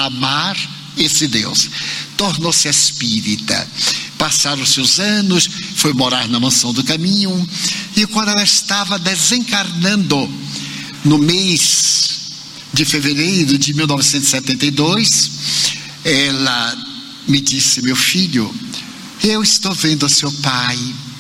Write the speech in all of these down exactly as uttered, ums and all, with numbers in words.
a amar esse Deus. Tornou-se espírita. Passaram-se os anos, foi morar na Mansão do Caminho, e quando ela estava desencarnando, no mês de fevereiro de mil novecentos e setenta e dois, ela me disse: meu filho, eu estou vendo seu pai,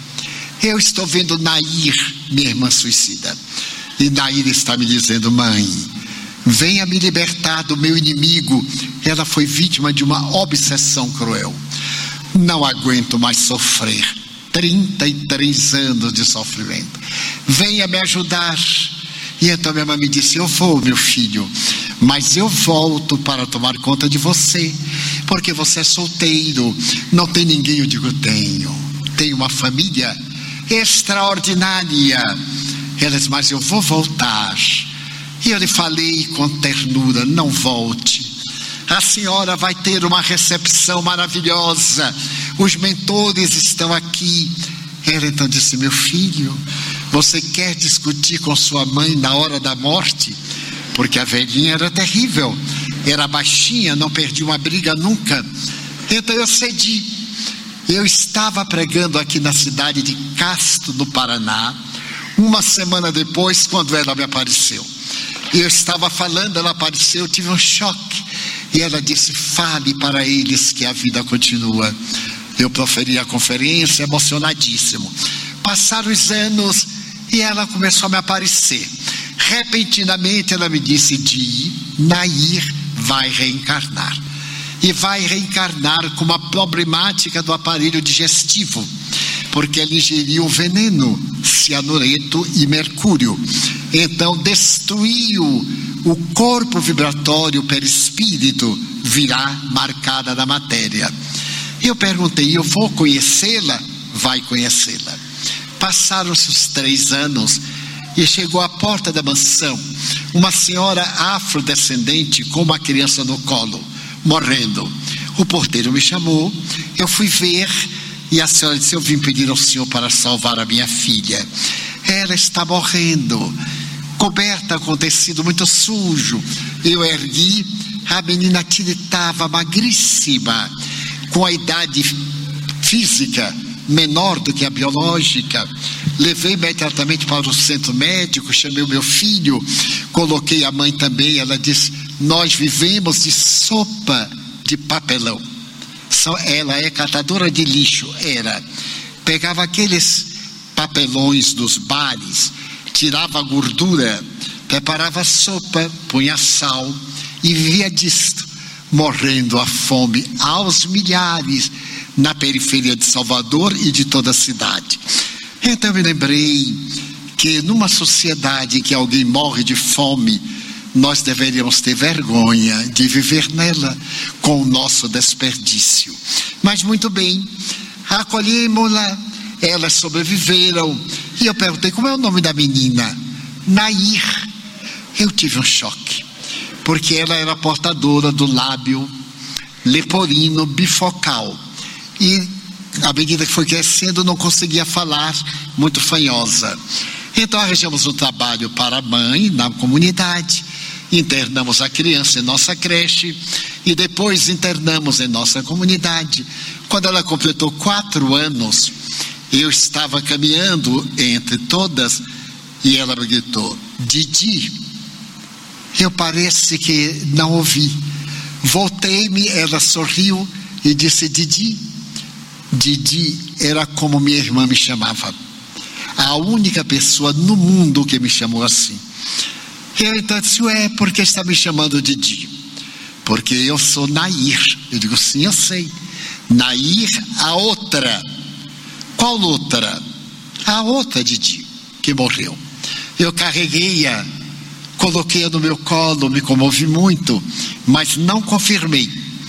eu estou vendo Nair, minha irmã suicida, e Nair está me dizendo: mãe, venha me libertar do meu inimigo, ela foi vítima de uma obsessão cruel, não aguento mais sofrer, trinta e três anos de sofrimento, venha me ajudar. E então minha mãe me disse: eu vou, meu filho, mas eu volto para tomar conta de você, porque você é solteiro, não tem ninguém. Eu digo: tenho, tenho uma família extraordinária. Ela disse: mas eu vou voltar. E eu lhe falei com ternura: não volte, a senhora vai ter uma recepção maravilhosa, os mentores estão aqui. Ela então disse: meu filho, você quer discutir com sua mãe na hora da morte? Porque a velhinha era terrível, era baixinha, não perdia uma briga nunca. Então eu cedi. Eu estava pregando aqui na cidade de Castro, no Paraná, uma semana depois, quando ela me apareceu. Eu estava falando, ela apareceu, eu tive um choque. E ela disse: fale para eles que a vida continua. Eu proferi a conferência, emocionadíssimo. Passaram os anos e ela começou a me aparecer. Repentinamente ela me disse: Di, Nair vai reencarnar. E vai reencarnar com uma problemática do aparelho digestivo, porque ela ingeriu veneno, cianureto e mercúrio. Então destruiu o corpo vibratório, o perispírito virá marcada na matéria. Eu perguntei: eu vou conhecê-la? Vai conhecê-la. Passaram-se os três anos e chegou à porta da mansão uma senhora afrodescendente com uma criança no colo, morrendo. O porteiro me chamou, eu fui ver, e a senhora disse: eu vim pedir ao senhor para salvar a minha filha. Ela está morrendo, coberta com tecido muito sujo. Eu ergui, a menina tiritava, magríssima, com a idade física menor do que a biológica. Levei imediatamente para o centro médico, chamei o meu filho, coloquei a mãe também. Ela disse: nós vivemos de sopa de papelão. Ela é catadora de lixo, era. Pegava aqueles papelões dos bares, tirava a gordura, preparava sopa, punha sal e vivia disto, morrendo à fome aos milhares na periferia de Salvador e de toda a cidade. Então eu me lembrei que numa sociedade em que alguém morre de fome, nós deveríamos ter vergonha de viver nela com o nosso desperdício. Mas muito bem, acolhemos-la, elas sobreviveram. E eu perguntei: como é o nome da menina? Nair. Eu tive um choque, porque ela era portadora do lábio leporino bifocal, e à medida que foi crescendo não conseguia falar, muito fanhosa. Então arranjamos um trabalho para a mãe na comunidade, internamos a criança em nossa creche e depois internamos em nossa comunidade. Quando ela completou quatro anos, eu estava caminhando entre todas e ela me gritou: Didi. Eu parece que não ouvi. Voltei-me, ela sorriu e disse: Didi. Didi era como minha irmã me chamava, a única pessoa no mundo que me chamou assim. Eu então disse: ué, por que está me chamando Didi? Porque eu sou Nair. Eu digo: sim, eu sei. Nair, a outra. Qual outra? A outra Didi, que morreu. Eu carreguei-a, coloquei-a no meu colo, me comovi muito, mas não confirmei.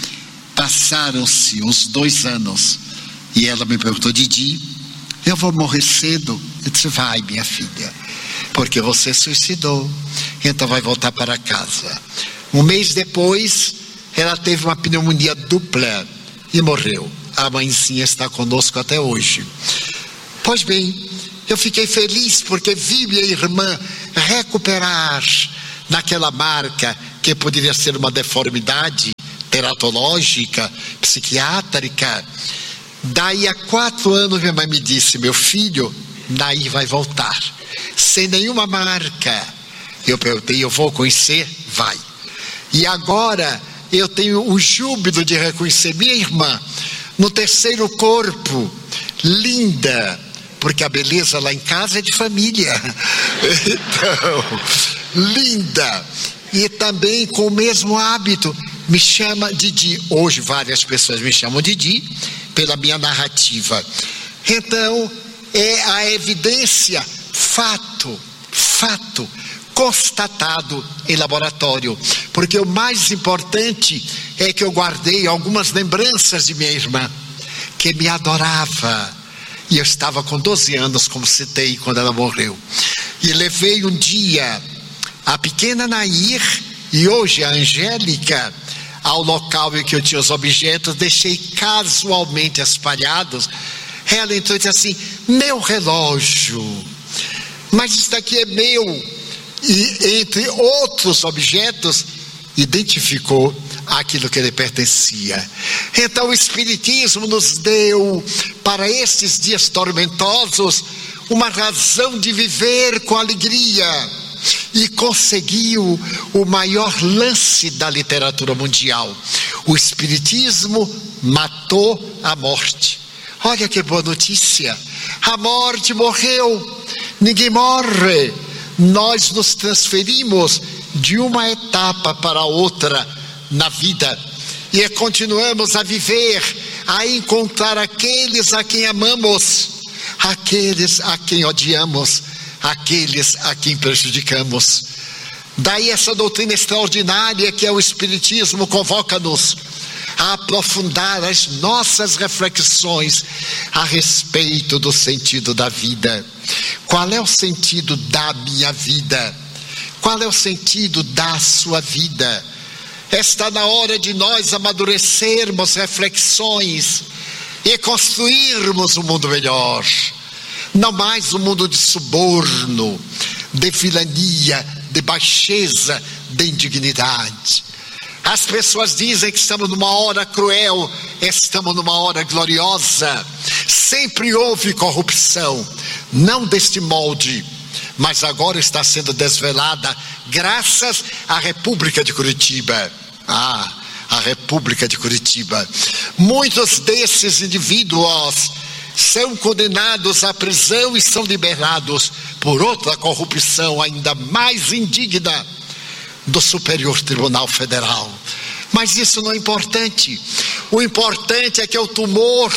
Passaram-se uns dois anos e ela me perguntou: Didi, eu vou morrer cedo? Eu disse: vai, minha filha, porque você suicidou, então vai voltar para casa. Um mês depois, ela teve uma pneumonia dupla e morreu. A mãezinha está conosco até hoje. Pois bem, eu fiquei feliz porque vi minha irmã recuperar naquela marca que poderia ser uma deformidade, teratológica, psiquiátrica. Daí a quatro anos minha mãe me disse: meu filho, Nair vai voltar, sem nenhuma marca. Eu perguntei: eu vou conhecer? Vai. E agora eu tenho o júbilo de reconhecer minha irmã no terceiro corpo, linda, porque a beleza lá em casa é de família. Então, linda, e também com o mesmo hábito, me chama Didi. Hoje várias pessoas me chamam Didi pela minha narrativa. Então, é a evidência, fato, fato, constatado em laboratório, porque o mais importante é que eu guardei algumas lembranças de minha irmã, que me adorava, e eu estava com doze anos, como citei, quando ela morreu, e levei um dia a pequena Nair e hoje a Angélica ao local em que eu tinha os objetos, deixei casualmente espalhados. Ela entrou e disse assim: meu relógio, mas isso daqui é meu. E entre outros objetos, identificou aquilo que lhe pertencia. Então o Espiritismo nos deu, para estes dias tormentosos, uma razão de viver com alegria, e conseguiu o maior lance da literatura mundial. O Espiritismo matou a morte. Olha que boa notícia: a morte morreu. Ninguém morre. Nós nos transferimos de uma etapa para outra na vida e continuamos a viver, a encontrar aqueles a quem amamos, aqueles a quem odiamos, aqueles a quem prejudicamos. Daí essa doutrina extraordinária que é o Espiritismo convoca-nos a aprofundar as nossas reflexões a respeito do sentido da vida. Qual é o sentido da minha vida? Qual é o sentido da sua vida? Está na hora de nós amadurecermos reflexões e construirmos um mundo melhor. Não mais um mundo de suborno, de vilania, de baixeza, de indignidade. As pessoas dizem que estamos numa hora cruel, estamos numa hora gloriosa. Sempre houve corrupção, não deste molde, mas agora está sendo desvelada graças à República de Curitiba. Ah, a República de Curitiba. Muitos desses indivíduos são condenados à prisão e são liberados por outra corrupção ainda mais indigna do Superior Tribunal Federal. Mas isso não é importante. O importante é que o tumor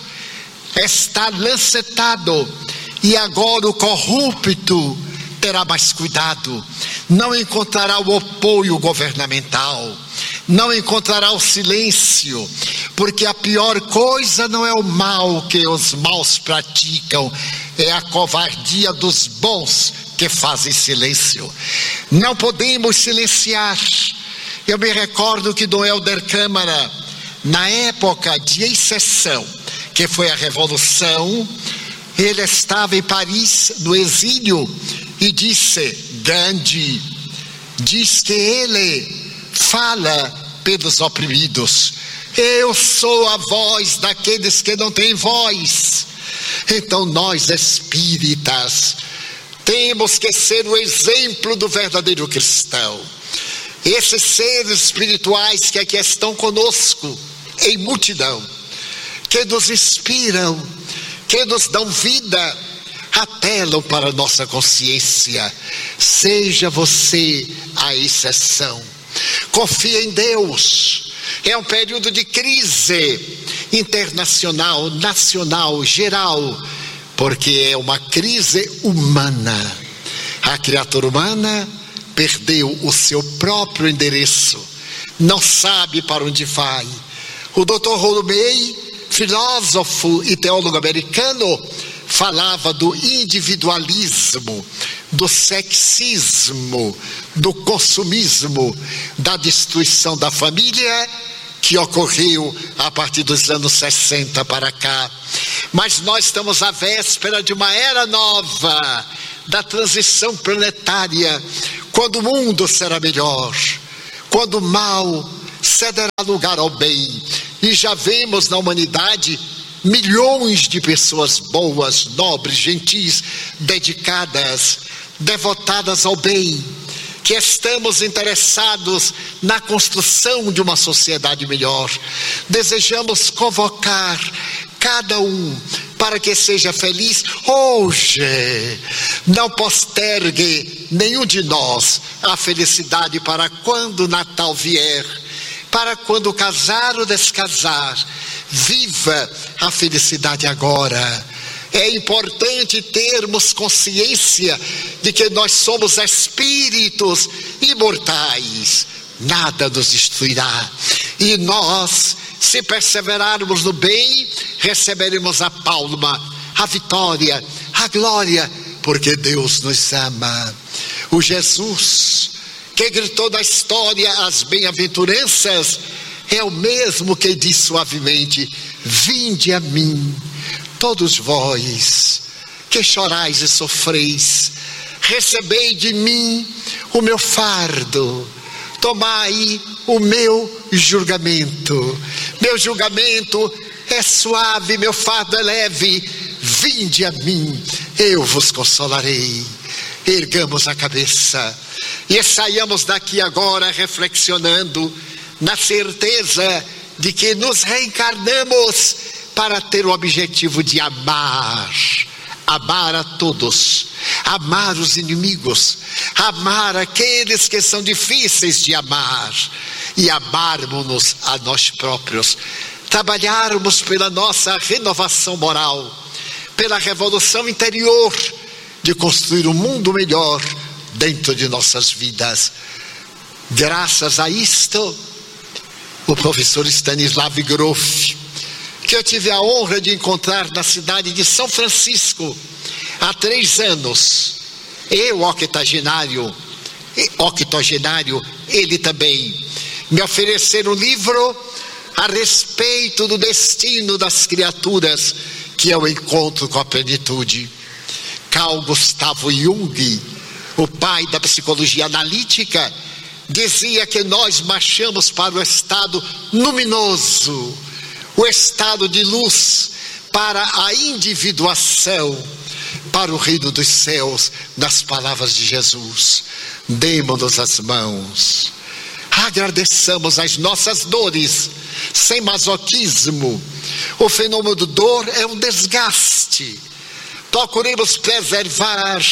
está lancetado e agora o corrupto terá mais cuidado, não encontrará o apoio governamental, não encontrará o silêncio, porque a pior coisa não é o mal que os maus praticam, é a covardia dos bons que fazem silêncio. Não podemos silenciar. Eu me recordo que Dom Helder Câmara, na época de exceção, que foi a Revolução, ele estava em Paris, no exílio, e disse: Gandhi diz que ele fala pelos oprimidos. Eu sou a voz daqueles que não têm voz. Então nós espíritas temos que ser o exemplo do verdadeiro cristão. Esses seres espirituais que aqui estão conosco em multidão, que nos inspiram, que nos dão vida, apelam para a nossa consciência. Seja você a exceção. Confia em Deus. É um período de crise internacional, nacional, geral, porque é uma crise humana. A criatura humana perdeu o seu próprio endereço, não sabe para onde vai. O doutor Rolomei, filósofo e teólogo americano, falava do individualismo, do sexismo, do consumismo, da destruição da família que ocorreu a partir dos anos sessenta para cá. Mas nós estamos à véspera de uma era nova, da transição planetária, quando o mundo será melhor, quando o mal cederá lugar ao bem. E já vemos na humanidade milhões de pessoas boas, nobres, gentis, dedicadas, devotadas ao bem, que estamos interessados na construção de uma sociedade melhor. Desejamos convocar cada um para que seja feliz hoje. Não postergue nenhum de nós a felicidade para quando o Natal vier, para quando casar ou descasar. Viva a felicidade agora. É importante termos consciência de que nós somos espíritos imortais. Nada nos destruirá. E nós, se perseverarmos no bem, receberemos a palma, a vitória, a glória, porque Deus nos ama. O Jesus que gritou na história as bem-aventuranças é o mesmo que diz suavemente: vinde a mim, todos vós que chorais e sofreis, recebei de mim o meu fardo, tomai o meu julgamento. Meu julgamento é suave, meu fardo é leve. Vinde a mim, eu vos consolarei. Ergamos a cabeça e saiamos daqui agora reflexionando na certeza de que nos reencarnamos para ter o objetivo de amar, amar a todos, amar os inimigos, amar aqueles que são difíceis de amar e amarmos-nos a nós próprios, trabalharmos pela nossa renovação moral, pela revolução interior de construir um mundo melhor dentro de nossas vidas. Graças a isto, o professor Stanislav Grof, que eu tive a honra de encontrar na cidade de São Francisco há três anos, eu, octogenário, octogenário, ele também, me ofereceram um livro a respeito do destino das criaturas, que é o encontro com a plenitude. Carl Gustav Jung, o pai da psicologia analítica, dizia que nós marchamos para o estado luminoso, o estado de luz, para a individuação, para o reino dos céus, nas palavras de Jesus. Demos-nos as mãos, agradeçamos as nossas dores, sem masoquismo. O fenômeno do dor é um desgaste. Procuremos preservar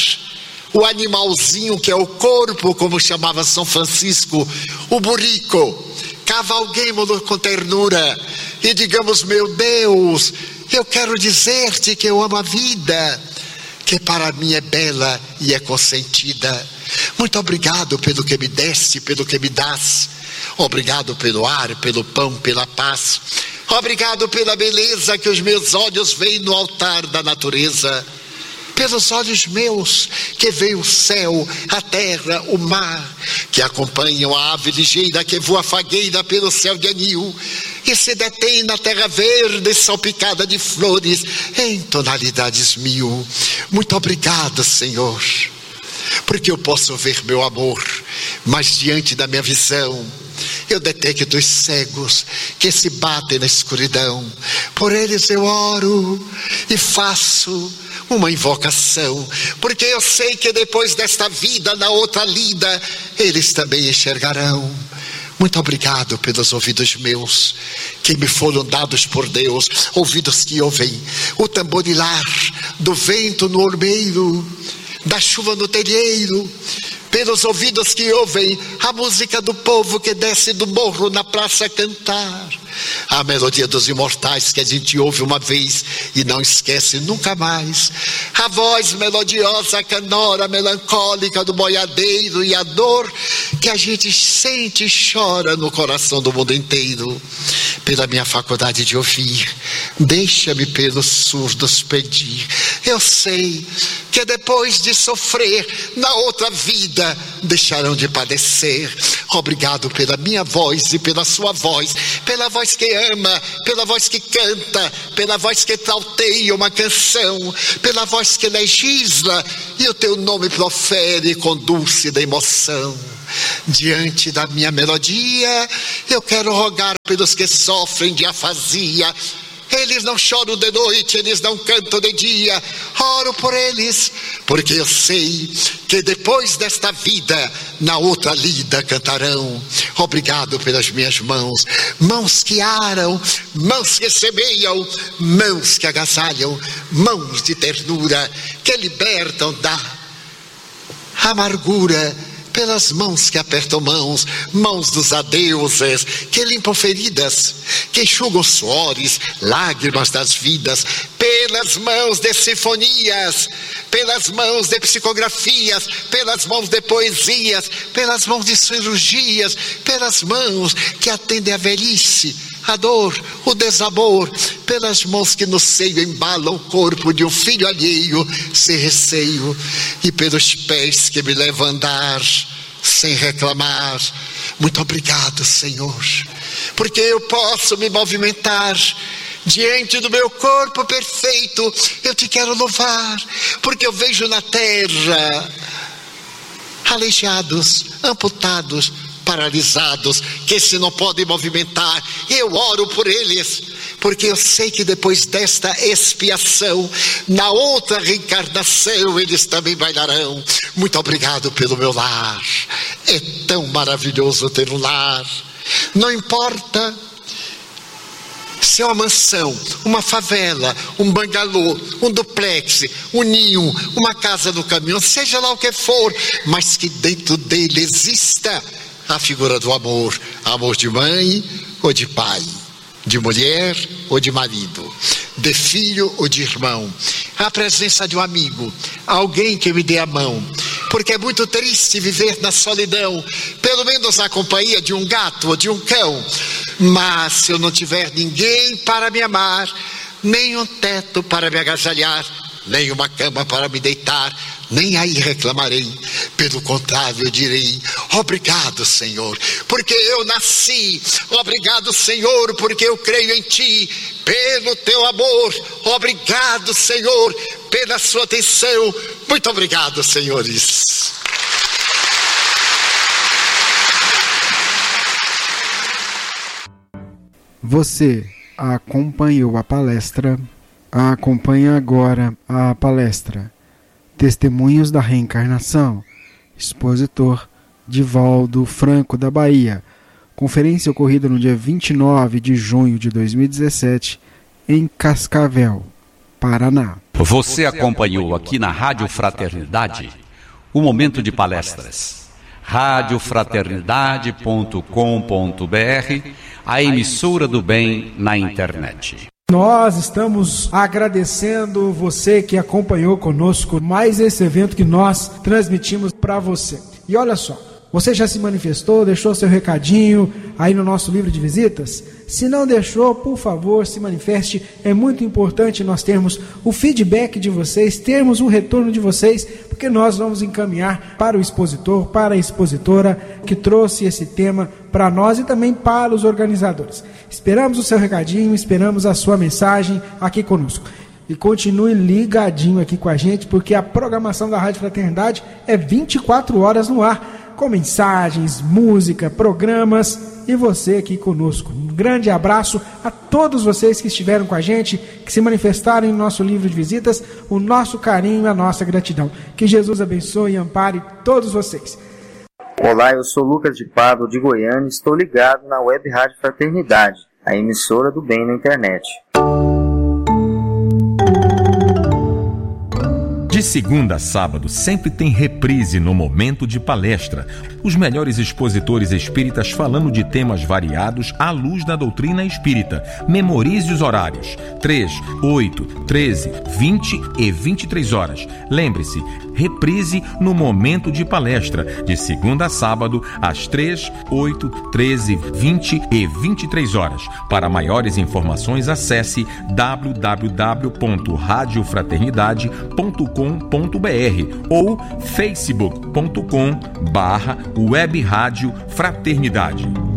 o animalzinho que é o corpo, como chamava São Francisco, o burrico. Cavalguemos-lo com ternura e digamos: meu Deus, eu quero dizer-te que eu amo a vida, que para mim é bela e é consentida. Muito obrigado pelo que me deste, pelo que me dás. Obrigado pelo ar, pelo pão, pela paz. Obrigado pela beleza que os meus olhos veem no altar da natureza. Pelos olhos meus que veem o céu, a terra, o mar, que acompanham a ave ligeira que voa fagueira pelo céu de anil e se detém na terra verde salpicada de flores em tonalidades mil. Muito obrigado, Senhor, porque eu posso ver meu amor, mas diante da minha visão eu detecto os cegos que se batem na escuridão. Por eles eu oro e faço uma invocação, porque eu sei que depois desta vida, na outra lida, eles também enxergarão. Muito obrigado pelos ouvidos meus, que me foram dados por Deus, ouvidos que ouvem o tamborilar do vento no ormeiro, da chuva no telheiro, pelos ouvidos que ouvem a música do povo que desce do morro na praça a cantar, a melodia dos imortais que a gente ouve uma vez e não esquece nunca mais, a voz melodiosa, canora, melancólica do boiadeiro e a dor que a gente sente e chora no coração do mundo inteiro. Pela minha faculdade de ouvir, deixa-me pelos surdos pedir. Eu sei que depois de sofrer na outra vida deixarão de padecer. Obrigado pela minha voz e pela sua voz, pela voz que ama, pela voz que canta, pela voz que trauteia uma canção, pela voz que legisla e o teu nome profere com dulce da emoção. Diante da minha melodia, eu quero rogar pelos que sofrem de afasia. Eles não choram de noite, eles não cantam de dia. Oro por eles, porque eu sei que depois desta vida, na outra lida cantarão. Obrigado pelas minhas mãos, mãos que aram, mãos que semeiam, mãos que agasalham, mãos de ternura, que libertam da amargura. Pelas mãos que apertam mãos, mãos dos adeuses, que limpam feridas, que enxugam suores, lágrimas das vidas, pelas mãos de sinfonias, pelas mãos de psicografias, pelas mãos de poesias, pelas mãos de cirurgias, pelas mãos que atendem a velhice, a dor, o desamor, pelas mãos que no seio embalam o corpo de um filho alheio, sem receio, e pelos pés que me levam a andar, sem reclamar. Muito obrigado, Senhor, porque eu posso me movimentar diante do meu corpo perfeito. Eu te quero louvar, porque eu vejo na terra aleijados, amputados, paralisados, que se não podem movimentar. Eu oro por eles, porque eu sei que depois desta expiação, na outra reencarnação, eles também bailarão. Muito obrigado pelo meu lar. É tão maravilhoso ter um lar. Não importa se é uma mansão, uma favela, um bangalô, um duplex, um ninho, uma casa no caminhão, seja lá o que for, mas que dentro dele exista a figura do amor, amor de mãe ou de pai, de mulher ou de marido, de filho ou de irmão, a presença de um amigo, alguém que me dê a mão, porque é muito triste viver na solidão, pelo menos na companhia de um gato ou de um cão. Mas se eu não tiver ninguém para me amar, nem um teto para me agasalhar, nem uma cama para me deitar, nem aí reclamarei. Pelo contrário, eu direi: obrigado, Senhor, porque eu nasci. Obrigado, Senhor, porque eu creio em Ti, pelo Teu amor. Obrigado, Senhor, pela Sua atenção. Muito obrigado, senhores. Você acompanhou a palestra, acompanha agora a palestra Testemunhos da Reencarnação, expositor Divaldo Franco da Bahia, conferência ocorrida no dia vinte e nove de junho de dois mil e dezessete em Cascavel, Paraná. Você acompanhou aqui na Rádio Fraternidade o momento de palestras. rádio fraternidade ponto com ponto br, a emissora do bem na internet. Nós estamos agradecendo você que acompanhou conosco mais esse evento que nós transmitimos para você. E olha só, você já se manifestou, deixou seu recadinho aí no nosso livro de visitas? Se não deixou, por favor, se manifeste. É muito importante nós termos o feedback de vocês, termos o retorno de vocês, porque nós vamos encaminhar para o expositor, para a expositora que trouxe esse tema para nós e também para os organizadores. Esperamos o seu recadinho, esperamos a sua mensagem aqui conosco. E continue ligadinho aqui com a gente, porque a programação da Rádio Fraternidade é vinte e quatro horas no ar, com mensagens, música, programas e você aqui conosco. Um grande abraço a todos vocês que estiveram com a gente, que se manifestaram em nosso livro de visitas, o nosso carinho e a nossa gratidão. Que Jesus abençoe e ampare todos vocês. Olá, eu sou Lucas de Pádua, de Goiânia, e estou ligado na Web Rádio Fraternidade, a emissora do bem na internet. De segunda a sábado, sempre tem reprise no momento de palestra. Os melhores expositores espíritas falando de temas variados à luz da doutrina espírita. Memorize os horários: três, oito, treze, vinte e vinte e três horas. Lembre-se, reprise no momento de palestra, de segunda a sábado, às três, oito, treze, vinte e vinte e três horas. Para maiores informações, acesse w w w ponto rádio fraternidade ponto com ponto br ou facebook ponto com barra web rádio fraternidade.